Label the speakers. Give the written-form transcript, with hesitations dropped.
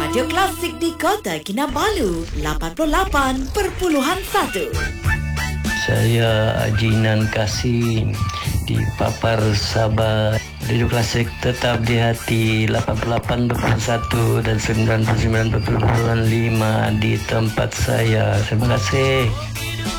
Speaker 1: Radio Klasik di Kota Kinabalu 88.1.
Speaker 2: Saya Ajinan Kasim di Papar Sabah. Radio Klasik tetap di hati 88.1 dan 99.5 di tempat saya. Terima kasih.